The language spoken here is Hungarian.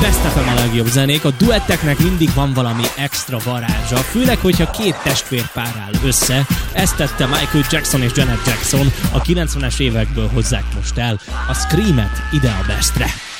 Best FM a legjobb zenék, a duetteknek mindig van valami extra varázsa, főleg, hogyha két testvérpár áll össze. Ezt tette Michael Jackson és Janet Jackson, a 90-es évekből hozzák most el a Screamet ide a Bestre.